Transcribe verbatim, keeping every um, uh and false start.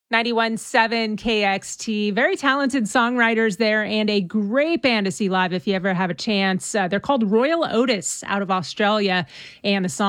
ninety-one point seven K X T. Very talented songwriters there and a great band to see live if you ever have a chance. Uh, they're called Royal Otis out of Australia, and the song